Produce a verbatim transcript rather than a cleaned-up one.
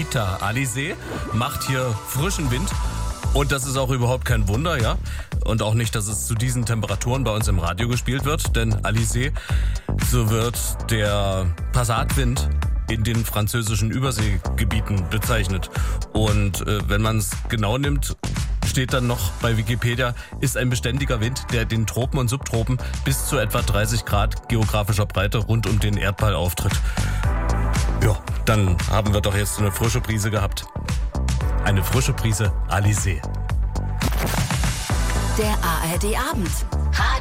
Rita. Alizé macht hier frischen Wind. Und das ist auch überhaupt kein Wunder, ja. Und auch nicht, dass es zu diesen Temperaturen bei uns im Radio gespielt wird. Denn Alizé, so wird der Passatwind in den französischen Überseegebieten bezeichnet. Und äh, wenn man es genau nimmt, steht dann noch bei Wikipedia, ist ein beständiger Wind, der den Tropen und Subtropen bis zu etwa dreißig Grad geografischer Breite rund um den Erdball auftritt. Ja, dann haben wir doch jetzt eine frische Brise gehabt. Eine frische Prise Alizé. Der A R D Abend.